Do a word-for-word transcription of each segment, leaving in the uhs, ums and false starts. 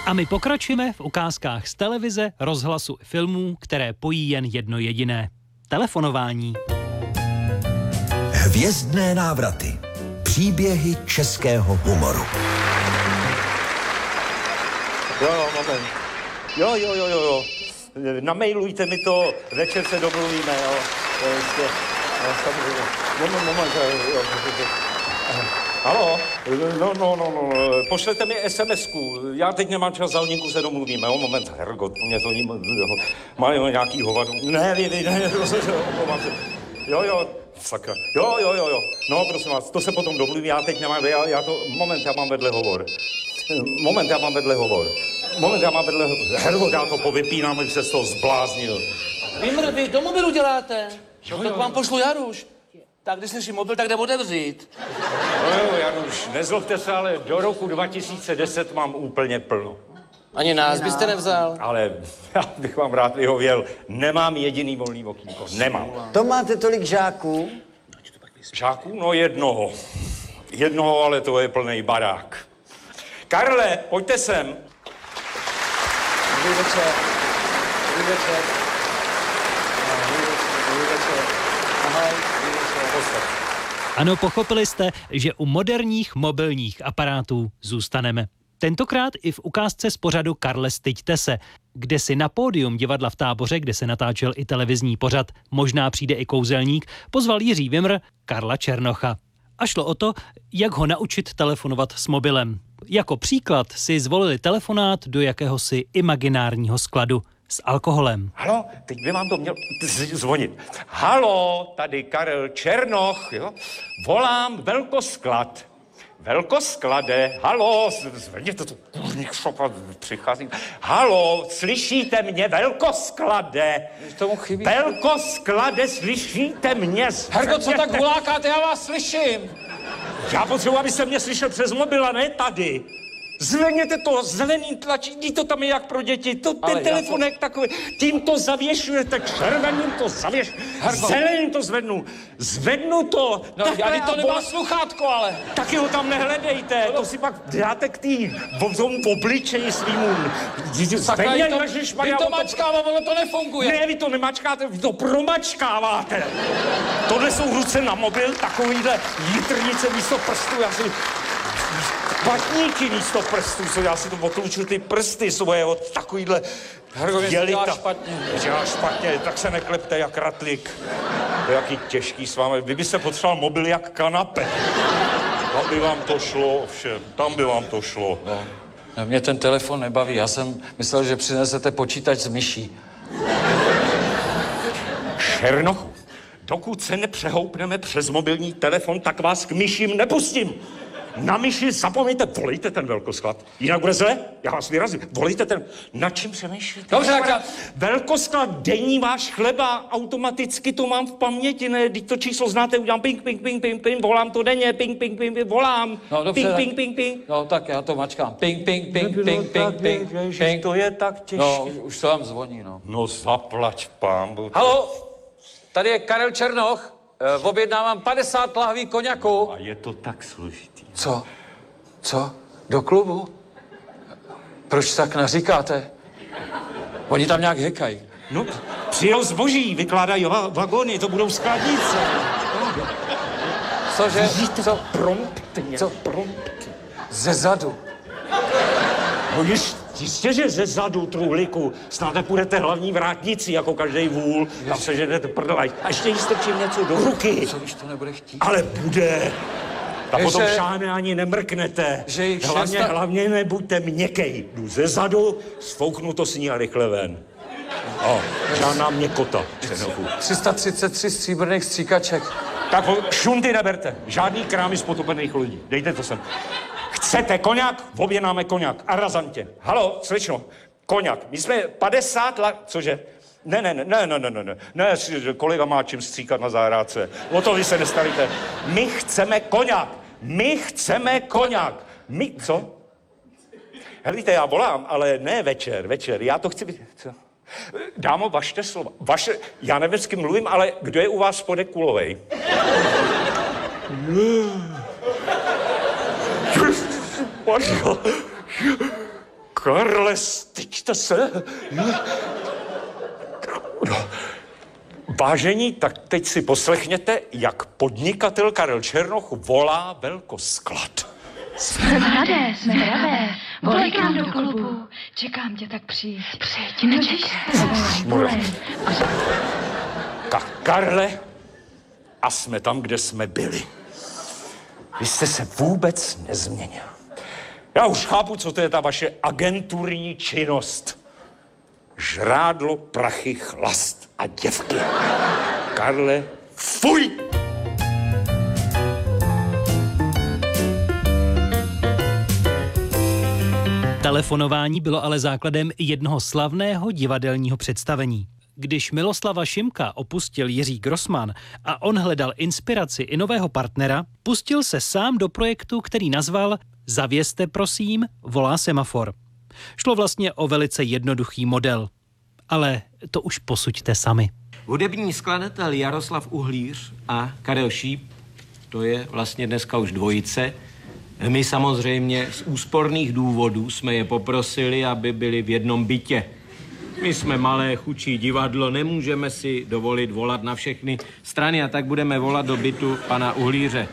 A my pokračujeme v ukázkách z televize, rozhlasu i filmů, které pojí jen jedno jediné. Telefonování. Hvězdné návraty. Příběhy českého humoru. Jo, jo, moment. Jo, jo, jo, jo, jo. Namailujte mi to, večer se domluvíme, jo. To je ještě, jo, samozřejmě. Moment, moment, jo, jo. Halo? No, no, no, no, pošlete mi es em esku. Já teď nemám čas, za hodinku se domluvíme, jo, moment, hergot, mě to ní, mají nějaký hovadu. Ne, ne, ne, ne, jo, jo, sakra, jo, jo, jo, jo, no, prosím vás, to se potom domluví, já teď nemám, já, já to, moment, já mám vedle hovor. Moment, já mám vedle hovor. Moment, já mám vedle hovor. Hergot, já to povypínám, abych se z toho zbláznil. Vymr, vy do mobilu děláte? Jo, no, tak jo, vám pošlu Jaruš. Tak když slyším mobil, tak jde otevřít. No jo, Januš, nezlobte se, ale do roku dva tisíce deset mám úplně plno. Ani nás byste nevzal. Ale já bych vám rád vyhověl, nemám jediný volný okýnko, nemám. To máte tolik žáků? Žáků? No jednoho. Jednoho, ale to je plný barák. Karle, pojďte sem. Dobrý večer. Dobrý večer. Dobrý večer. Ahoj. Ano, pochopili jste, že u moderních mobilních aparátů zůstaneme. Tentokrát i v ukázce z pořadu Karle, styďte se, kde si na pódium divadla v Táboře, kde se natáčel i televizní pořad Možná přijde i kouzelník, pozval Jiří Vymr Karla Černocha. A šlo o to, jak ho naučit telefonovat s mobilem. Jako příklad si zvolili telefonát do jakéhosi imaginárního skladu s alkoholem. Halo, teď by vám to měl zvonit. Halo, tady Karel Černoch, jo? Volám velkosklad. Velkosklade, halo, zvedněte to, kurník šopa, přichází. Halo, slyšíte mě, velkosklade? Tomu chybí. Velkosklade, slyšíte mě? Hergo, co tak volákáte, já vás slyším. Já potřebuji, abyste mě slyšel přes mobil a ne tady. Zvedněte to, zelený tlačítko, to tam je jak pro děti, to, ten telefonek to... takový, tím to zavěšujete, červeným to zavěšujete, zeleným to zvednu, zvednu to. No, já to nemá sluchátko, ale. Taky ho tam nehledejte, no, to si pak dáte k tý, v tom obličeji svýmu. Sakra, vy to, vy to mačkává, ono to nefunguje. Ne, vy to nemačkáte, vy to promačkáváte. Tohle jsou ruce na mobil, takovýhle jitrnice místo prstů, já si... Patníky místo prstů, co já si to otluču ty prsty svoje od takovýhle dělita. špatně. Dělá špatně, tak se neklepte jak ratlík. To je jaký těžký s vámi. Vy byste potřeboval mobil jak kanape. Tam by vám to šlo, ovšem, tam by vám to šlo. No, mě ten telefon nebaví, já jsem myslel, že přinesete počítač s myší. Černochu, dokud se nepřehoupneme přes mobilní telefon, tak vás k myším nepustím. Na myši zapomeňte, volejte ten velkosklad. Jinak bude zle, já vás vyrazím. Volejte ten, na čím přemýšlíte? Dobře, tak já... Velkosklad, denní váš chleba, automaticky to mám v paměti, ne? Když to číslo znáte, udělám ping, ping, ping, ping, ping, volám to denně, ping, ping, ping, ping, volám. No, dobře, ping, tak... ping, ping, ping. No, tak já to mačkám. Ping, ping, ping, ping, ping, ping, ping. To je tak těžké. No, už to vám zvoní, no. No, zaplať pánbu. Halo, tady je Karel Černoch. Uh, objednávám padesát lahví koněku. A je to tak složitý. Co? Co? Do klubu? Proč tak naříkáte? Oni tam nějak hekají. No, přijel zboží, vykládají va- vagony, to budou skladnice. Cože? Co? Promptně, Co? promptně. Ze zadu. No již, jistě, že ze zadu, truhlíku, snad nepůjdete hlavní vrátnici, jako každej vůl, tam se ženete prdlaj. A ještě jí strčím něco do ruky. Co, když to nebude chtít? Ale bude. A Ještě, potom šáne ani nemrknete. Že jich hlavně, šesta... hlavně nebuďte měkkej. Jdu ze zadu, sfouknu to s ní a rychle ven. O, žádná měkota. tři sta třicet tři stříbrných stříkaček. Tak šunty neberte. Žádný krámy z potopených lodí. Dejte to sem. Chcete koněk? Objednáme koněk. A razantě. Halo, slečno. Koněk. My jsme padesát let... Cože? Ne, ne, ne, ne, ne, ne, ne, ne, kolega má čím stříkat na zahrádce. O to vy se nestavíte. My chceme koněk. My chceme koněk. My, co? Helvíte, já volám, ale ne večer, večer. Já to chci být... Co? Dámo, vašte slova. Vaše... Já nevím, s kým mluvím, ale kdo je u vás spodek kulovej? Karle, styďte se. No. Vážení, tak teď si poslechněte, jak podnikatel Karel Černoch volá velkosklad. Jsme mladé, jsme hravé, volej k nám do klubu. Čekám tě, tak přijď. Přijď, nečekej. Tak Karle, a jsme tam, kde jsme byli. Vy jste se vůbec nezměnil. Já už chápu, co to je ta vaše agenturní činnost. Žrádlo, prachy, chlast a děvky. Karle, fuj! Telefonování bylo ale základem jednoho slavného divadelního představení. Když Miloslava Šimka opustil Jiří Grossman a on hledal inspiraci i nového partnera, pustil se sám do projektu, který nazval Zavězte prosím, volá semafor. Šlo vlastně o velice jednoduchý model. Ale to už posuďte sami. Hudební skladatel Jaroslav Uhlíř a Karel Šíp, to je vlastně dneska už dvojice. My samozřejmě z úsporných důvodů jsme je poprosili, aby byli v jednom bytě. My jsme malé, chučí divadlo, nemůžeme si dovolit volat na všechny strany a tak budeme volat do bytu pana Uhlíře.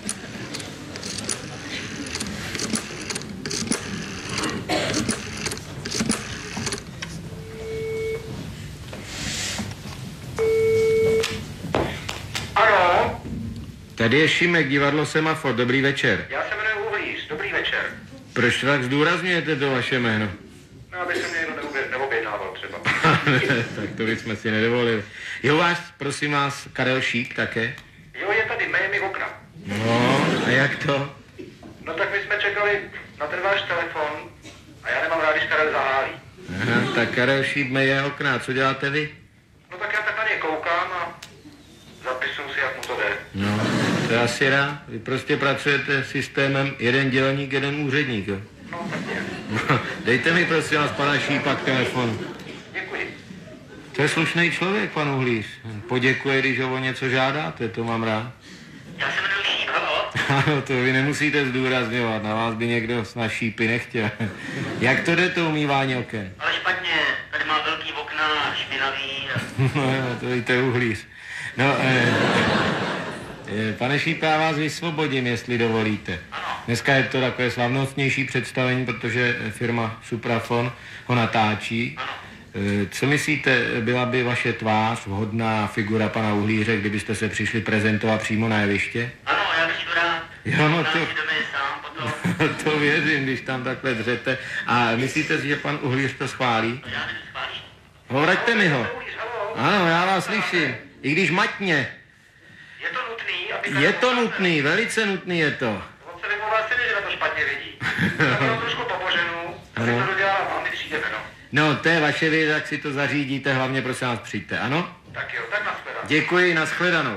Ano? Tady je Šimek, divadlo Semafor, dobrý večer. Já se jmenuji Uhlíř, dobrý večer. Proč tak zdůrazňujete to vaše jméno? No, aby se mě někdo neobjednával třeba. Tak to bychom si nedovolili. Jo, vás, prosím vás, Karel Šíp také? Jo, je tady, jmeje mi okna. No, a jak to? No tak my jsme čekali na ten váš telefon a já nemám rád, když Karel zahálí. Aha, tak Karel Šíp meje okna, co děláte vy? No tak já tak na ně koukám a zapisuju si, jak mu to jde. No, to je asi rád. Vy prostě pracujete systémem jeden dělník, jeden úředník, jo? No, tak nějak. No, dejte mi prosím vás pana Šípa k telefonu. Děkuji. To je slušný člověk, pan Uhlíř. Poděkuje, když ho o něco žádáte, to mám rád. Já se jmenuji Šíp, halo? Ano, to vy nemusíte zdůrazňovat, na vás by někdo na šípy nechtěl. Jak to jde, to umývání oken? Ale špatně, tady má velký okna, špinavý. A... No jo, to víte Uhlíř. No, eh, eh, pane Šípe, já vás vysvobodím, jestli dovolíte. Ano. Dneska je to takové slavnostnější představení, protože firma Suprafon ho natáčí. Ano. Eh, co myslíte, byla by vaše tvář vhodná figura pana Uhlíře, kdybyste se přišli prezentovat přímo na jeviště? Ano, já bych rád. Jo, no to... sám potom. To věřím, když tam takhle dřete. A myslíte si, že pan Uhlíř to schválí? Já nevím, schválíš. Hovořte mi ho. Halo? Ano, já vás slyším. I když matně. Je to nutný, aby... Je to nutný, velice nutný je to. On se vyvolá si, že na to špatně vidí. Tak mám trošku poboženu, aby to dodělala vám, my přijdeme, no. No, to je vaše věc, jak si to zařídíte, hlavně prosím vás přijďte, ano? Tak jo, tak nashledanou. Děkuji, nashledanou.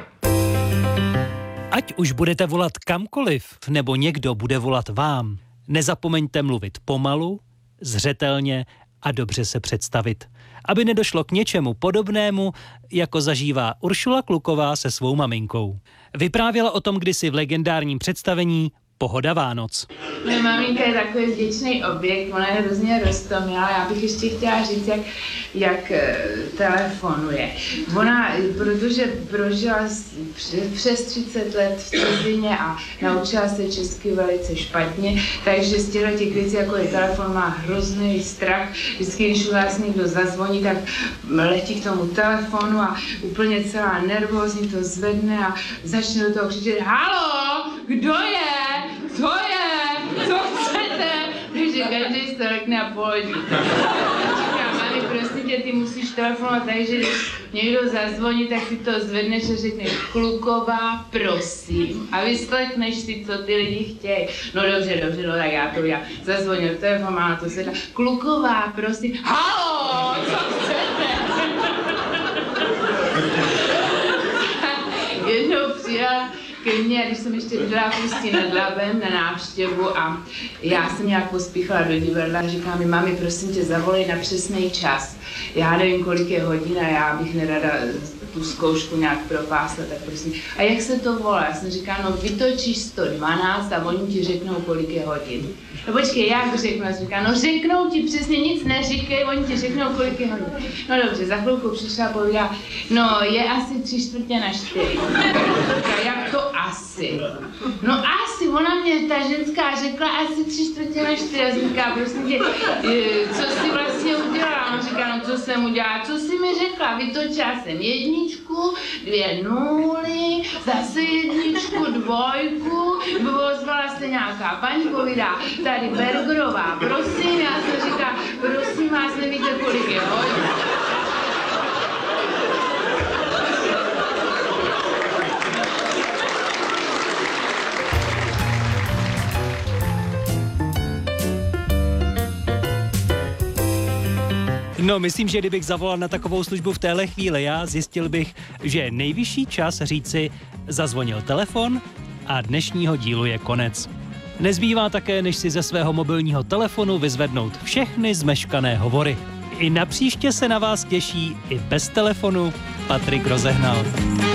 Ať už budete volat kamkoliv, nebo někdo bude volat vám, nezapomeňte mluvit pomalu, zřetelně a dobře se představit, aby nedošlo k něčemu podobnému, jako zažívá Uršula Kluková se svou maminkou. Vyprávěla o tom kdysi v legendárním představení Pohoda Vánoc. Moje maminka je takový vděčný objekt, ona je hrozně roztomilá. Já bych ještě chtěla říct, jak, jak telefonuje. Ona, protože prožila přes třicet let v cizině a naučila se česky velice špatně, takže z těchto těch věcí, jako je telefon, má hrozný strach. Vždycky, když u vás někdo zazvoní, tak letí k tomu telefonu a úplně celá nervózní to zvedne a začne do toho křičet: halo, kdo je? Co je? Co chcete? Takže každý si to řekne a pohodí. Říkám, mami, prosím tě, ty musíš telefonovat, takže když někdo zazvoní, tak si to zvedneš a řekneš: Kluková, prosím. A vyslechneš si, co ty lidi chtějí. No dobře, dobře, no tak já to já zazvonil telefon, má na to sedla. Kluková, prosím. Halo, co chcete? Jednou přijela ke mně, když jsem ještě byla v Ústí nad Labem na návštěvu a já jsem nějak pospíchala do divadla a říkám mi: mami, prosím tě, zavolej na přesný čas. Já nevím, kolik je hodin a já bych nerada tu zkoušku nějak propásla, tak prosím. A jak se to volá? Já jsem říkala, no vytočíš sto dvanáct a oni ti řeknou, kolik je hodin. No počkej, jak řeknu? Já jsem říkala, no řeknou ti přesně, nic neříkej, oni ti řeknou, kolik je hodin. No dobře, za chvilku přišla a povídala, no je asi tři čtvrtě na čtyři. Říkala, jak to asi? No asi, ona mě, ta ženská řekla asi tři čtvrtě na čtyři. Já jsem říkala, prosím tě, co jsi vlastně udělala? On říká, no co jsem udělala, co jsi mi řekla? Vytočila jsem jedničku, dvě nuly, zase jedničku, dvojku, ozvala se nějaká paní, povídá, tady Bergerová, prosím, já jsem říkala, prosím vás, nevíte, kolik je hodin. No, myslím, že kdybych zavolal na takovou službu v téhle chvíli já, zjistil bych, že je nejvyšší čas říci zazvonil telefon a dnešního dílu je konec. Nezbývá také, než si ze svého mobilního telefonu vyzvednout všechny zmeškané hovory. I na příště se na vás těší i bez telefonu Patrik Rozehnal.